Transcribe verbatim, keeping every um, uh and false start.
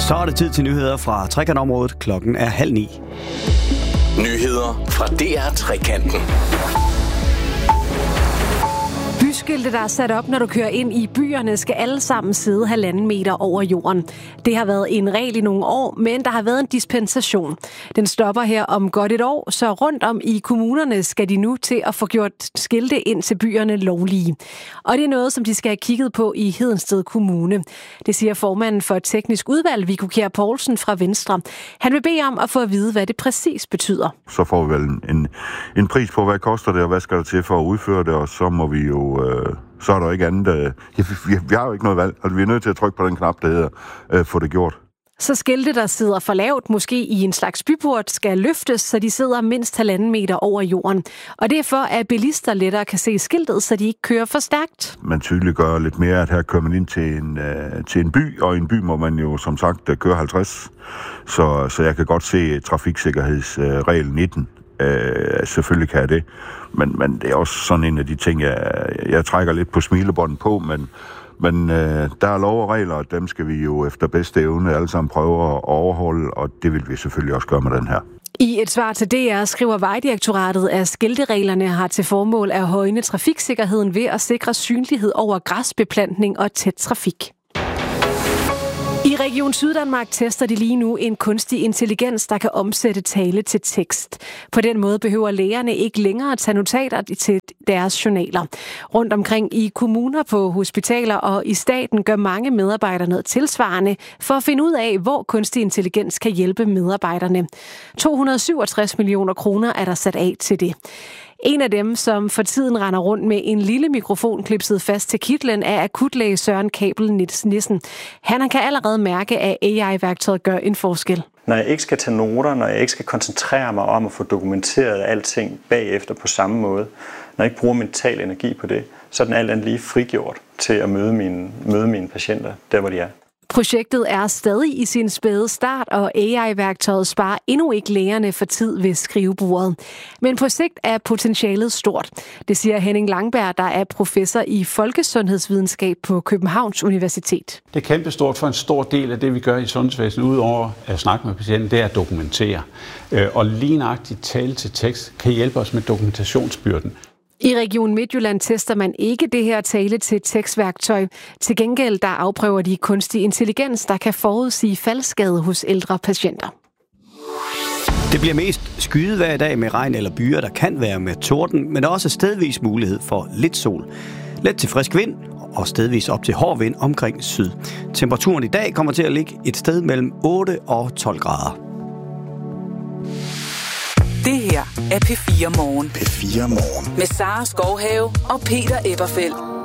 Så er det tid til nyheder fra Trekantområdet. Klokken er halv ni. Nyheder fra D R Trekanten. Byskilte, der er sat op, når du kører ind i byerne, skal alle sammen sidde halvanden meter over jorden. Det har været en regel i nogle år, men der har været en dispensation. Den stopper her om godt et år, så rundt om i kommunerne skal de nu til at få gjort skilte ind til byerne lovlige. Og det er noget, som de skal have kigget på i Hedensted Kommune. Det siger formanden for teknisk udvalg, Viggo Kjær Poulsen fra Venstre. Han vil bede om at få at vide, hvad det præcis betyder. Så får vi vel en, en pris på, hvad koster det, og hvad skal der til for at udføre det, og så må vi jo... Øh, så er der ikke andet. Øh, vi, vi har jo ikke noget valg, og vi er nødt til at trykke på den knap, der hedder øh, få det gjort. Så skilte, der sidder for lavt, måske i en slags byport, skal løftes, så de sidder mindst halvanden meter over jorden. Og det er for, at bilister lettere kan se skiltet, så de ikke kører for stærkt. Man tydeliggør lidt mere, at her kører man ind til en, øh, til en by, og i en by må man jo som sagt køre halvtreds. Så, så jeg kan godt se trafiksikkerhedsregel øh, nitten. Øh, selvfølgelig kan jeg det, men, men det er også sådan en af de ting, jeg, jeg trækker lidt på smilebåndet på, men, men øh, der er lov og regler, og dem skal vi jo efter bedste evne alle sammen prøve at overholde, og det vil vi selvfølgelig også gøre med den her. I et svar til D R skriver Vejdirektoratet, at skiltereglerne har til formål at højne trafiksikkerheden ved at sikre synlighed over græsbeplantning og tæt trafik. I Region Syddanmark tester de lige nu en kunstig intelligens, der kan omsætte tale til tekst. På den måde behøver lægerne ikke længere at tage notater til deres journaler. Rundt omkring i kommuner, på hospitaler og i staten gør mange medarbejdere noget tilsvarende for at finde ud af, hvor kunstig intelligens kan hjælpe medarbejderne. to hundrede og syvogtres millioner kroner er der sat af til det. En af dem, som for tiden render rundt med en lille mikrofon klipset fast til kitlen, er akutlæge Søren Kabel Nissen. Han kan allerede mærke, at A I-værktøjet gør en forskel. Når jeg ikke skal tage noter, når jeg ikke skal koncentrere mig om at få dokumenteret alting bagefter på samme måde, når jeg ikke bruger mental energi på det, så er den alt andet lige frigjort til at møde mine, møde mine patienter, der hvor de er. Projektet er stadig i sin spæde start, og A I-værktøjet sparer endnu ikke lægerne for tid ved skrivebordet. Men på sigt er potentialet stort. Det siger Henning Langberg, der er professor i folkesundhedsvidenskab på Københavns Universitet. Det er kæmpestort for en stor del af det, vi gør i sundhedsvæsenet, udover at snakke med patienten, det er at dokumentere. Og lige nøjagtigt tale til tekst kan hjælpe os med dokumentationsbyrden. I Region Midtjylland tester man ikke det her tale til tekstværktøj. Til gengæld der afprøver de kunstig intelligens, der kan forudsige faldskade hos ældre patienter. Det bliver mest skyet hver dag med regn eller byer, der kan være med torden, men der er også stedvis mulighed for lidt sol. Let til frisk vind og stedvis op til hård vind omkring syd. Temperaturen i dag kommer til at ligge et sted mellem otte og tolv grader. Det her er P fire Morgen. P fire Morgen. Med Sara Skovhave og Peter Eberfeldt.